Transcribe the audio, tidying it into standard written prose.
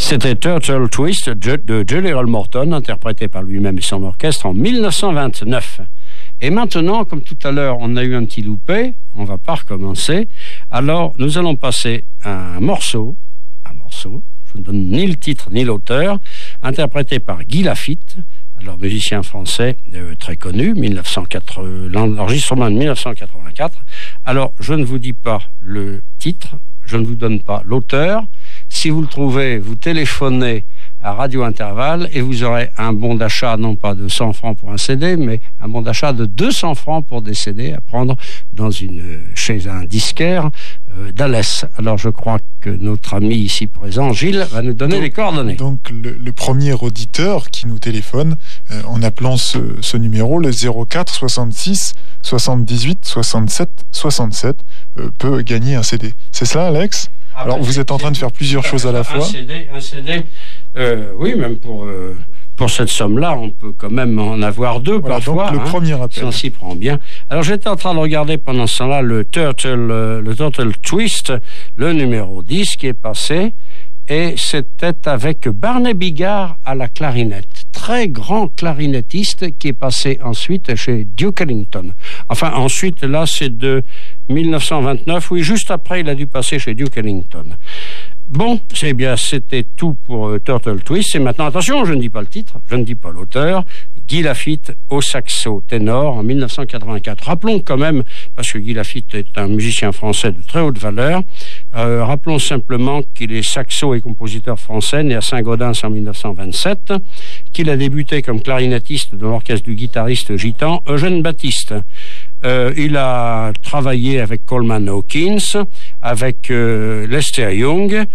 C'était Turtle Twist de Jelly Roll Morton, interprété par lui-même et son orchestre en 1929. Et maintenant, comme tout à l'heure, on a eu un petit loupé, on ne va pas recommencer. Alors, nous allons passer un morceau, je ne donne ni le titre ni l'auteur, interprété par Guy Lafitte, alors musicien français très connu, l'enregistrement de 1984. Alors, je ne vous dis pas le titre, je ne vous donne pas l'auteur. Si vous le trouvez, vous téléphonez à Radio Intervalle et vous aurez un bon d'achat, non pas de 100 francs pour un CD, mais un bon d'achat de 200 francs pour des CD à prendre chez un disquaire d'Alès. Alors je crois que notre ami ici présent, Gilles, va nous donner les coordonnées. Donc le premier auditeur qui nous téléphone en appelant ce numéro, le 04 66 78 67 67, peut gagner un CD. C'est cela, Alex ? Alors, vous êtes en train de faire plusieurs choses à la fois. Un CD, oui, même pour cette somme-là, on peut quand même en avoir deux parfois. Donc le premier appel. Si on s'y prend bien. Alors, j'étais en train de regarder pendant ce temps-là le Turtle Twist, le numéro 10 qui est passé, et c'était avec Barney Bigard à la clarinette. Très grand clarinettiste qui est passé ensuite chez Duke Ellington. Enfin, ensuite, là, c'est de 1929. Oui, juste après, il a dû passer chez Duke Ellington. Bon, c'est bien, c'était tout pour Turtle Twist. Et maintenant, attention, je ne dis pas le titre, je ne dis pas l'auteur. Guy Lafitte au saxo ténor en 1984. Rappelons quand même, parce que Guy Lafitte est un musicien français de très haute valeur, rappelons simplement qu'il est saxo et compositeur français, né à Saint-Gaudens en 1927, qu'il a débuté comme clarinettiste dans l'orchestre du guitariste gitan Eugène Baptiste. Il a travaillé avec Coleman Hawkins, avec Lester Young,